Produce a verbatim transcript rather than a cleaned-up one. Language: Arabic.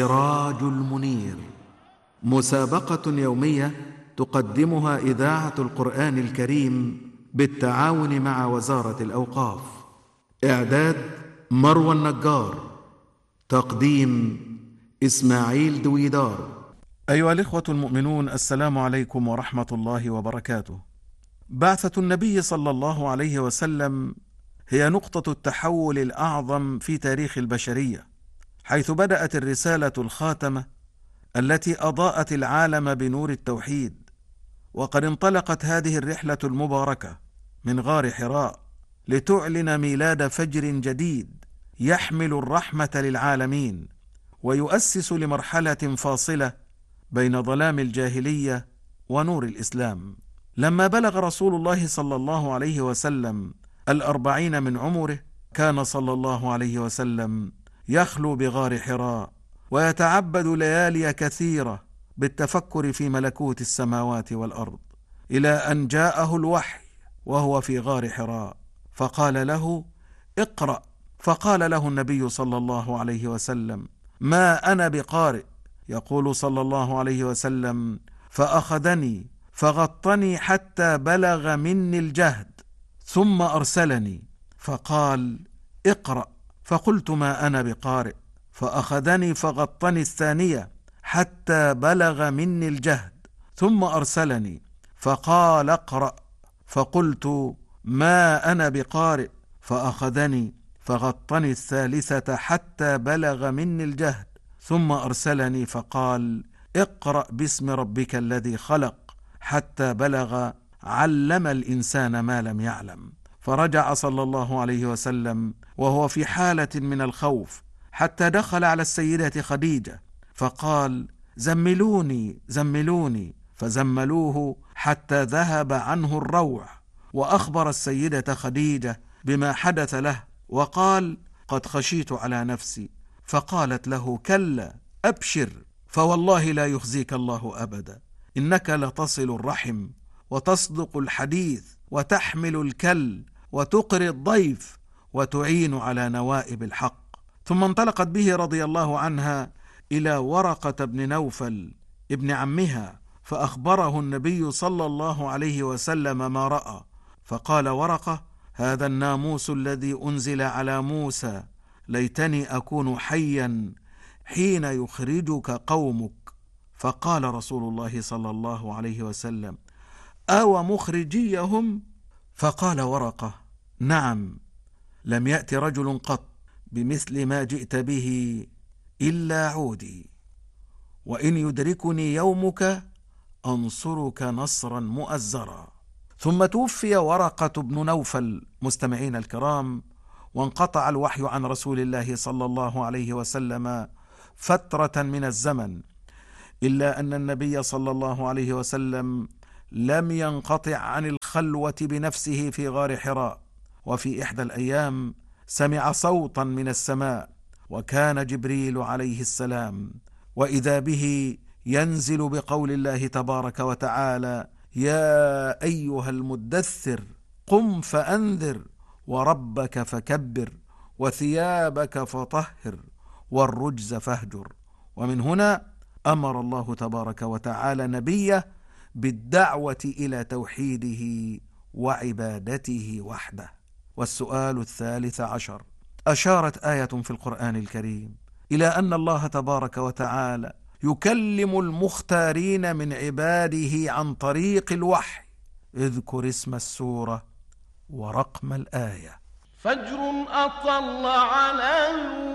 السراج المنير، مسابقة يومية تقدمها إذاعة القرآن الكريم بالتعاون مع وزارة الأوقاف. إعداد مروى النجار، تقديم إسماعيل دويدار. أيها الإخوة المؤمنون، السلام عليكم ورحمة الله وبركاته. بعثة النبي صلى الله عليه وسلم هي نقطة التحول الأعظم في تاريخ البشرية، حيث بدأت الرسالة الخاتمة التي أضاءت العالم بنور التوحيد. وقد انطلقت هذه الرحلة المباركة من غار حراء لتعلن ميلاد فجر جديد يحمل الرحمة للعالمين، ويؤسس لمرحلة فاصلة بين ظلام الجاهلية ونور الإسلام. لما بلغ رسول الله صلى الله عليه وسلم الأربعين من عمره، كان صلى الله عليه وسلم يخلو بغار حراء ويتعبد ليالي كثيرة بالتفكر في ملكوت السماوات والأرض، إلى أن جاءه الوحي وهو في غار حراء فقال له: اقرأ. فقال له النبي صلى الله عليه وسلم: ما أنا بقارئ. يقول صلى الله عليه وسلم: فأخذني فغطني حتى بلغ مني الجهد، ثم أرسلني فقال: اقرأ. فقلت: ما أنا بقارئ. فأخذني فغطني الثانية حتى بلغ مني الجهد، ثم أرسلني فقال: اقرأ. فقلت: ما أنا بقارئ. فأخذني فغطني الثالثة حتى بلغ مني الجهد، ثم أرسلني فقال: اقرأ باسم ربك الذي خلق، حتى بلغ علم الإنسان ما لم يعلم. فرجع صلى الله عليه وسلم وهو في حالة من الخوف، حتى دخل على السيدة خديجة فقال: زملوني زملوني. فزملوه حتى ذهب عنه الروع، وأخبر السيدة خديجة بما حدث له، وقال: قد خشيت على نفسي. فقالت له: كلا، أبشر، فوالله لا يخزيك الله أبدا، إنك لتصل الرحم وتصدق الحديث وتحمل الكل وتقري الضيف وتعين على نوائب الحق. ثم انطلقت به رضي الله عنها إلى ورقة بن نوفل ابن عمها، فأخبره النبي صلى الله عليه وسلم ما رأى. فقال ورقة: هذا الناموس الذي أنزل على موسى، ليتني أكون حيا حين يخرجك قومك. فقال رسول الله صلى الله عليه وسلم: أو مخرجيهم؟ فقال ورقة: نعم، لم يأت رجل قط بمثل ما جئت به إلا عودي، وإن يدركني يومك أنصرك نصرا مؤزرا. ثم توفي ورقة بن نوفل مستمعين الكرام، وانقطع الوحي عن رسول الله صلى الله عليه وسلم فترة من الزمن، إلا أن النبي صلى الله عليه وسلم لم ينقطع عن الخلوة بنفسه في غار حراء. وفي إحدى الأيام سمع صوتا من السماء، وكان جبريل عليه السلام، وإذا به ينزل بقول الله تبارك وتعالى: يا أيها المدثر قم فأنذر وربك فكبر وثيابك فطهر والرجز فاهجر. ومن هنا أمر الله تبارك وتعالى نبيه بالدعوة إلى توحيده وعبادته وحده. والسؤال الثالث عشر: أشارت آية في القرآن الكريم إلى أن الله تبارك وتعالى يكلم المختارين من عباده عن طريق الوحي. اذكر اسم السورة ورقم الآية. فجر أطل على